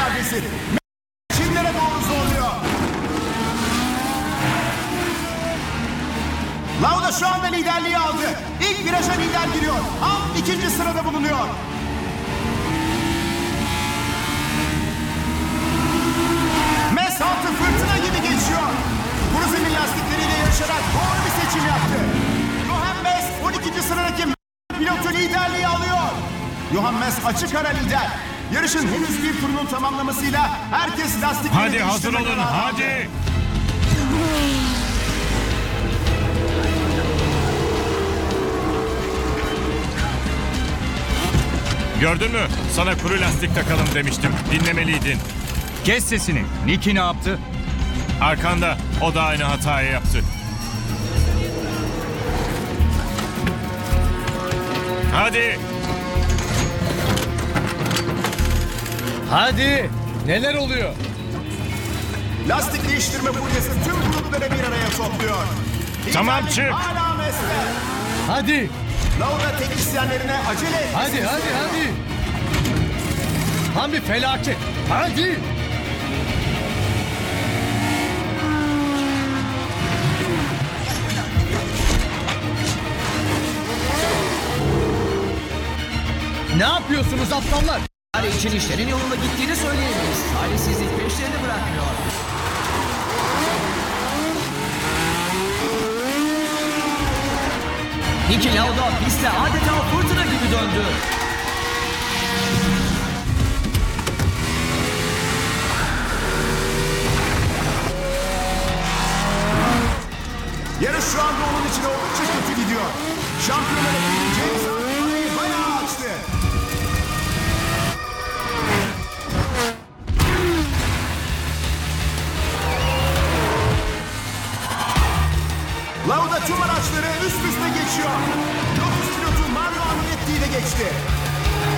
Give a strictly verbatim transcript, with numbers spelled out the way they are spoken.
agresif. Çimlere doğru zorluyor. Lauda şu anda liderliği aldı. İlk viraja lider giriyor. Ham ikinci sırada bulunuyor. Mesafı fırtına gibi geçiyor. Cruise'nin lastikleriyle yarışarak doğru bir seçim yaptı. Johan Mes on ikinci sıradaki pilotu liderliği alıyor. Johan Mes açık ara lider. Yarışın henüz bir turunun tamamlamasıyla herkes lastikleri Hadi hazır olun, hadi. Gördün mü? Sana kuru lastik takalım demiştim. Dinlemeliydin. Kes sesini. Nicky ne yaptı? Arkanda. O da aynı hatayı yaptı. Hadi. Hadi. Neler oluyor? Lastik değiştirme furyası tüm grupları bir araya topluyor. Tamam, Liderlik çık. hala Mes'te. Hadi. Lauda teknisyenlerine acele et. Hadi hadi hadi. Tam bir felaket. Hadi. Ne yapıyorsunuz aptallar? Her için işlerin yolunda gittiğini söyleyemeyiz. Talihsizlik peşlerini bırakmıyor. Niki Lauda pistte adeta fırtına gibi döndü. Yarış şu anda onun için oldukça kötü gidiyor. Şampiyonlara gelince James bayağı açtı. Lauda tüm araçları üst üste geçiyor. Lotus pilotu Mario Andretti'yi de geçti.